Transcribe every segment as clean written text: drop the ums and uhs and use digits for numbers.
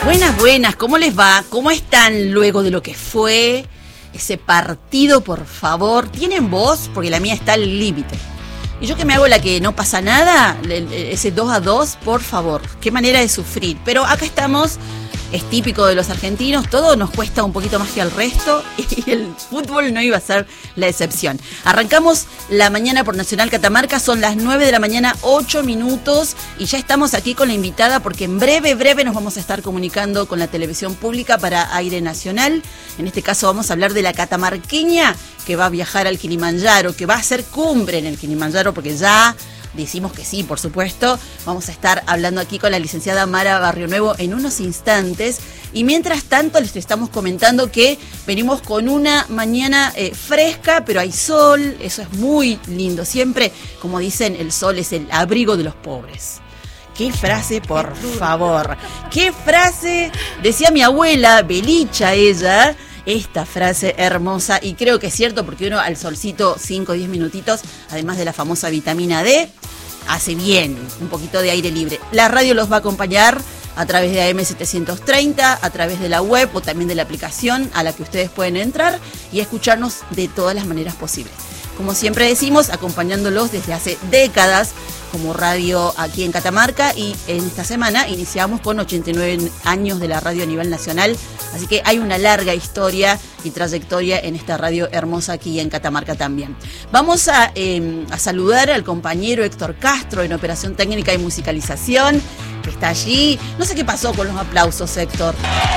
Buenas, buenas, ¿cómo les va? ¿Cómo están luego de lo que fue ese partido, por favor? ¿Tienen voz? Porque la mía está al límite. Y yo que me hago la que no pasa nada, ese 2-2, por favor, qué manera de sufrir. Pero acá estamos, es típico de los argentinos, todo nos cuesta un poquito más que al resto y el fútbol no iba a ser la excepción. Arrancamos la mañana por Nacional Catamarca, son las 9 de la mañana, 8 minutos, y ya estamos aquí con la invitada porque en breve nos vamos a estar comunicando con la televisión pública para Aire Nacional. En este caso vamos a hablar de la catamarqueña que va a viajar al Kilimanjaro, que va a hacer cumbre en el Kilimanjaro, porque ya decimos que sí, por supuesto. Vamos a estar hablando aquí con la licenciada Mara Barrionuevo en unos instantes. Y mientras tanto les estamos comentando que venimos con una mañana fresca, pero hay sol. Eso es muy lindo. Siempre, como dicen, el sol es el abrigo de los pobres. ¡Qué frase, por favor! ¡Qué frase! Decía mi abuela, Belicha ella, esta frase hermosa, y creo que es cierto porque uno al solcito 5 o 10 minutitos, además de la famosa vitamina D, hace bien, un poquito de aire libre. La radio los va a acompañar a través de AM730, a través de la web o también de la aplicación a la que ustedes pueden entrar y escucharnos de todas las maneras posibles. Como siempre decimos, acompañándolos desde hace décadas como radio aquí en Catamarca, y en esta semana iniciamos con 89 años de la radio a nivel nacional, así que hay una larga historia y trayectoria en esta radio hermosa aquí en Catamarca también. Vamos a saludar al compañero Héctor Castro en Operación Técnica y Musicalización, que está allí. No sé qué pasó con los aplausos, Héctor.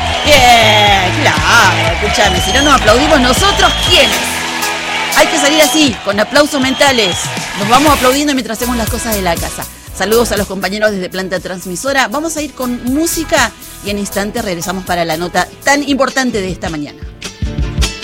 Bien, claro, escúchame, si no nos aplaudimos nosotros, ¿quiénes? Hay que salir así, con aplausos mentales. Nos vamos aplaudiendo mientras hacemos las cosas de la casa. Saludos a los compañeros desde Planta Transmisora. Vamos a ir con música y en instantes regresamos para la nota tan importante de esta mañana.